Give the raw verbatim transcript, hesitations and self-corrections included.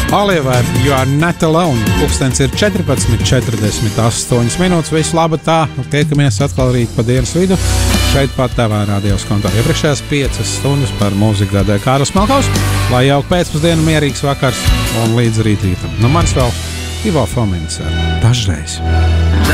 Oliver, you are not alone. Pūkstens ir četrpadsmit četrdesmit astoņas minūtes. Visu labu tā. Tiekamies atkal rīt pa dienas vidu. Šeit pat tavā radios kontā. Iepriekšējās piecas stundas par mūziku gādāja Kārlis Malkaus. Lai jauka pēcpusdiena, mierīgs vakars un līdz rīt rītam. No manis vēl Ivo Fomins. Dažreiz.